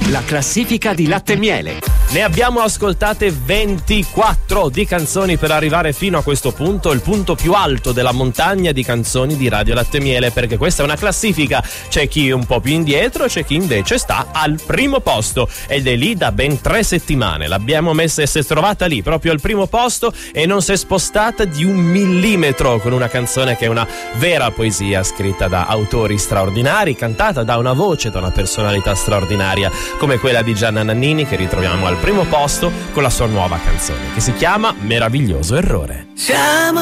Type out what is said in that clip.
la classifica di Latte e Miele. Ne abbiamo ascoltate 24 di canzoni per arrivare fino a questo punto, il punto più alto della montagna di canzoni di Radio Latte e Miele, perché questa è una classifica. C'è chi è un po' più indietro, c'è chi invece sta al primo posto ed è lì da ben 3 settimane. L'abbiamo messa e si è trovata lì proprio al primo posto e non si è spostata di 1 millimetro, con una canzone che è una vera poesia, scritta da autori straordinari, cantata da una voce, da una personalità straordinaria come quella di Gianna Nannini, che ritroviamo al primo posto con la sua nuova canzone che si chiama Meraviglioso Errore. Siamo